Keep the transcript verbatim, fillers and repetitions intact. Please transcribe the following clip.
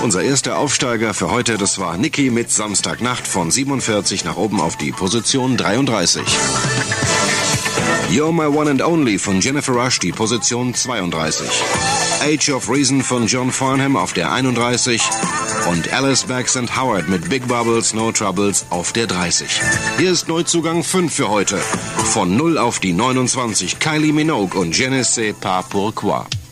unser erster Aufsteiger für heute, das war Niki mit Samstagnacht von siebenundvierzig nach oben auf die Position dreiunddreißig. You're My One and Only von Jennifer Rush, die Position zweiunddreißig. Age of Reason von John Farnham auf der einunddreißig. Und Alice Bax and Howard mit Big Bubbles, No Troubles auf der dreißig. Hier ist Neuzugang fünf für heute. Von null auf die neunundzwanzig. Kylie Minogue und Je ne sais pas pourquoi.